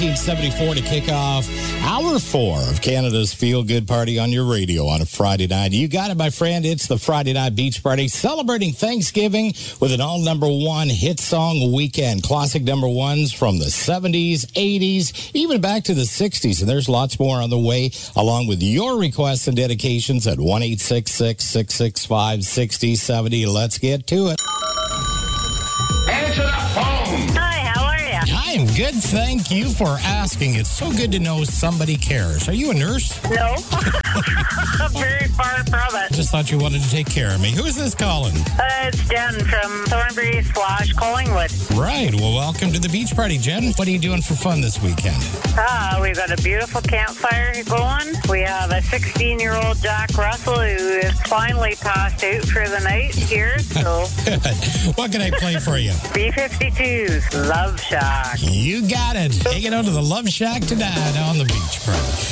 1974 to kick off hour 4 of Canada's Feel Good Party on your radio on a Friday night. You got it, my friend. It's the Friday Night Beach Party, celebrating Thanksgiving with an all number 1 hit song weekend. Classic number 1s from the 70s, 80s, even back to the 60s. And there's lots more on the way, along with your requests and dedications at 1-866-665-6070. Let's get to it. Answer the phone. Hi, how are you? I am good. Thank you for asking. It's so good to know somebody cares. Are you a nurse? No. Very far from it. Just thought you wanted to take care of me. Who is this calling? It's Jen from Thornbury/Collingwood. Right. Well, welcome to the beach party, Jen. What are you doing for fun this weekend? We've got a beautiful campfire going. We have a 16-year-old Jack Russell who is finally passed out for the night here. So Good. What can I play for you? B-52's Love Shack. You got it. Take it out to the Love Shack tonight on the beach party.